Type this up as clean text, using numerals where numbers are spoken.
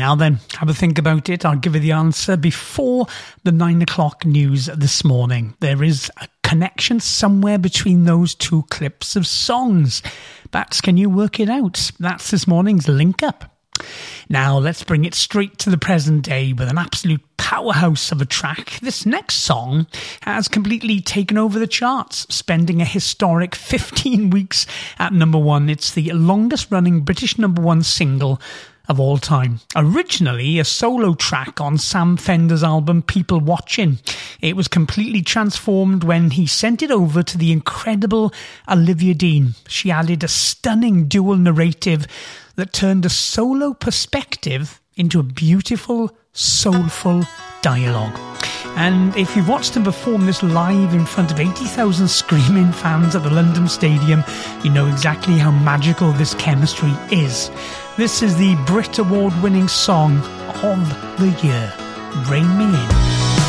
Now then, have a think about it. I'll give you the answer before the 9 o'clock news this morning. There is a connection somewhere between those two clips of songs. But can you work it out? That's this morning's Link Up. Now let's bring it straight to the present day with an absolute powerhouse of a track. This next song has completely taken over the charts, spending a historic 15 weeks at number one. It's the longest running British number one single of all time. Originally a solo track on Sam Fender's album People Watching, it was completely transformed when he sent it over to the incredible Olivia Dean. She added a stunning dual narrative that turned a solo perspective into a beautiful, soulful dialogue. And if you've watched him perform this live in front of 80,000 screaming fans at the London Stadium, you know exactly how magical this chemistry is. This is the Brit Award-winning song of the year, Rain Me In.